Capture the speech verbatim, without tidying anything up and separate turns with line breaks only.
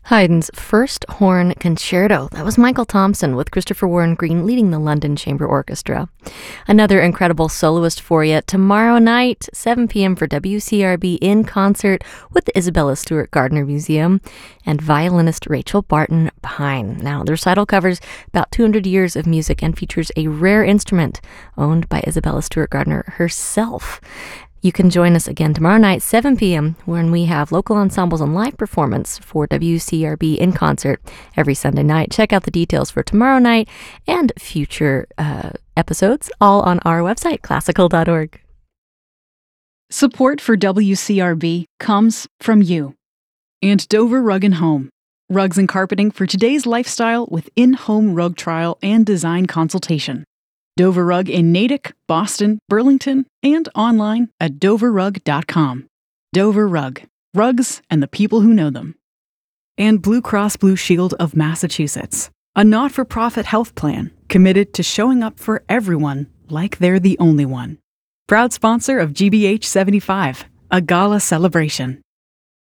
Haydn's First Horn Concerto. That was Michael Thompson with Christopher Warren Green leading the London Chamber Orchestra. Another incredible soloist for you tomorrow night, seven p.m. for W C R B in concert with the Isabella Stewart Gardner Museum and violinist Rachel Barton Pine. Now, the recital covers about two hundred years of music and features a rare instrument owned by Isabella Stewart Gardner herself. You can join us again tomorrow night, seven p.m., when we have local ensembles and live performance for W C R B in concert every Sunday night. Check out the details for tomorrow night and future uh, episodes, all on our website, classical dot org.
Support for W C R B comes from you and Dover Rug and Home. Rugs and carpeting for today's lifestyle with in-home rug trial and design consultation. Dover Rug in Natick, Boston, Burlington, and online at dover rug dot com. Dover Rug. Rugs and the people who know them. And Blue Cross Blue Shield of Massachusetts, a not-for-profit health plan committed to showing up for everyone like they're the only one. Proud sponsor of G B H seventy-five, a gala celebration.